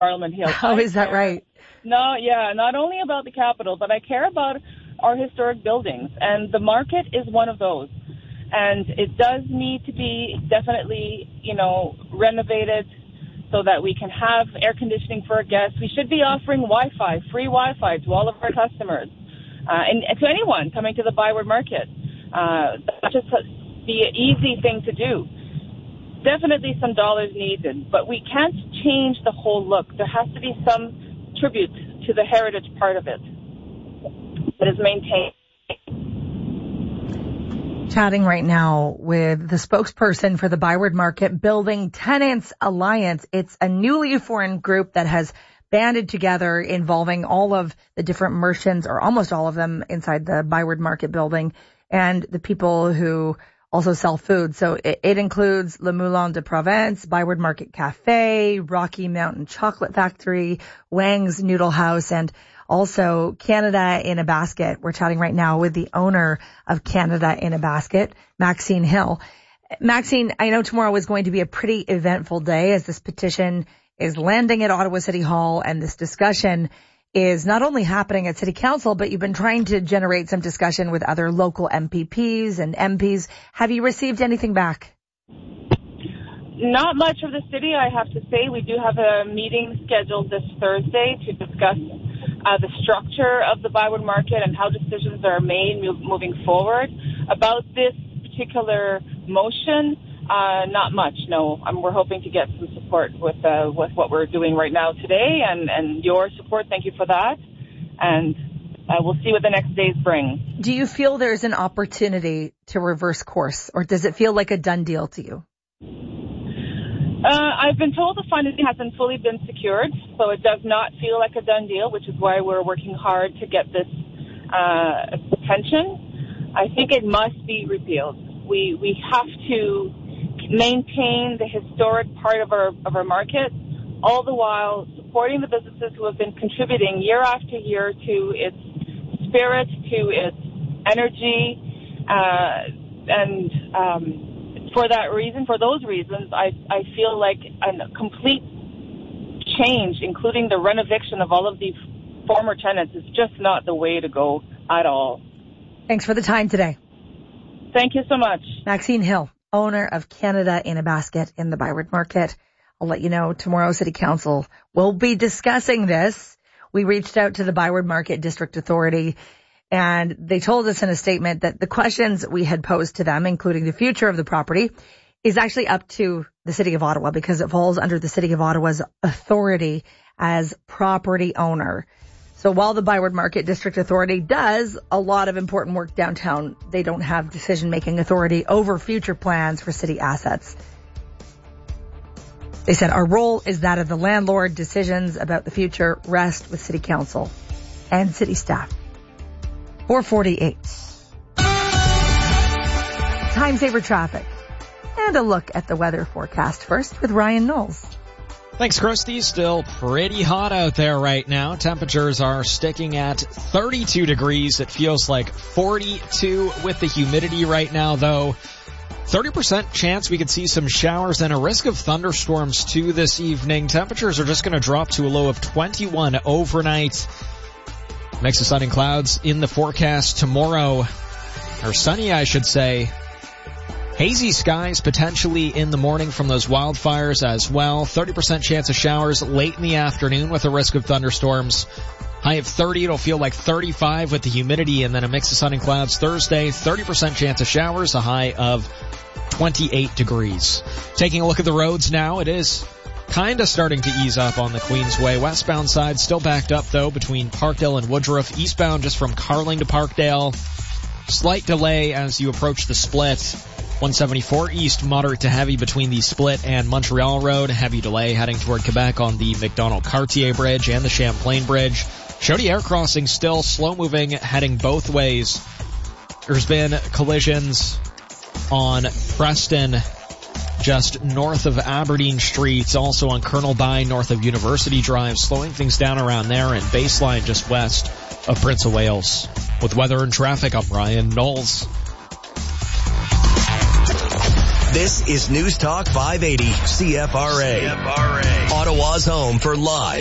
Parliament Hill. Oh, is that right? No, yeah, not only about the capital, but I care about our historic buildings, and the market is one of those. And it does need to be definitely, renovated so that we can have air conditioning for our guests. We should be offering Wi-Fi, free Wi-Fi to all of our customers, and to anyone coming to the Byward Market. That's just the easy thing to do. Definitely some dollars needed, but we can't change the whole look. There has to be some tribute to the heritage part of it that is maintained. Chatting right now with the spokesperson for the Byward Market Building Tenants Alliance. It's a newly formed group that has banded together involving all of the different merchants, or almost all of them, inside the Byward Market building, and the people who also sell food. So it includes Le Moulin de Provence, Byward Market Cafe, Rocky Mountain Chocolate Factory, Wang's Noodle House, and also Canada in a Basket. We're chatting right now with the owner of Canada in a Basket, Maxine Hill. Maxine, I know tomorrow is going to be a pretty eventful day as this petition is landing at Ottawa City Hall, and this discussion is not only happening at City Council, but you've been trying to generate some discussion with other local MPPs and MPs. Have you received anything back? Not much of the city, I have to say. We do have a meeting scheduled this Thursday to discuss the structure of the Byward Market and how decisions are made moving forward. About this particular motion, not much, no. We're hoping to get some support with what we're doing right now today, and your support. Thank you for that. And we'll see what the next days bring. Do you feel there's an opportunity to reverse course, or does it feel like a done deal to you? I've been told the funding hasn't fully been secured, so it does not feel like a done deal, which is why we're working hard to get this attention. I think it must be repealed. We have to maintain the historic part of our market, all the while supporting the businesses who have been contributing year after year to its spirit, to its energy, and for those reasons, I feel like a complete change, including the renovation of all of these former tenants, is just not the way to go at all. Thanks for the time today. Thank you so much. Maxine Hill, owner of Canada in a Basket in the Byward Market. I'll let you know tomorrow City Council will be discussing this. We reached out to the Byward Market District Authority, and they told us in a statement that the questions we had posed to them, including the future of the property, is actually up to the City of Ottawa because it falls under the City of Ottawa's authority as property owner. So while the Byward Market District Authority does a lot of important work downtown, they don't have decision-making authority over future plans for city assets. They said, our role is that of the landlord. Decisions about the future rest with City Council and city staff. 4:48. Time saver traffic. And a look at the weather forecast first with Ryan Knowles. Thanks, Christy. Still pretty hot out there right now. Temperatures are sticking at 32 degrees. It feels like 42 with the humidity right now, though. 30% chance we could see some showers and a risk of thunderstorms too this evening. Temperatures are just going to drop to a low of 21 overnight. Mix of sun and clouds in the forecast tomorrow. Or sunny, I should say. Hazy skies potentially in the morning from those wildfires as well. 30% chance of showers late in the afternoon with a risk of thunderstorms. High of 30, it'll feel like 35 with the humidity, and then a mix of sun and clouds Thursday. 30% chance of showers, a high of 28 degrees. Taking a look at the roads now, it is kind of starting to ease up on the Queensway. Westbound side still backed up, though, between Parkdale and Woodruff. Eastbound just from Carling to Parkdale. Slight delay as you approach the split. 174 east, moderate to heavy between the Split and Montreal Road. Heavy delay heading toward Quebec on the McDonald-Cartier Bridge and the Champlain Bridge. Chaudière crossing still slow moving, heading both ways. There's been collisions on Preston, just north of Aberdeen Street, also on Colonel By, north of University Drive, slowing things down around there, and Baseline just west of Prince of Wales. With weather and traffic, I'm Ryan Knowles. This is News Talk 580 CFRA. Ottawa's home for live